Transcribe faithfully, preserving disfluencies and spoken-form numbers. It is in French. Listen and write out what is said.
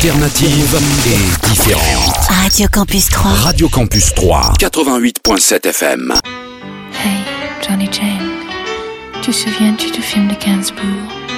Alternative et différente. Radio Campus trois. Radio Campus trois, quatre-vingt-huit virgule sept F M. Hey, Johnny Jane, te souviens-tu du film de Gainsbourg?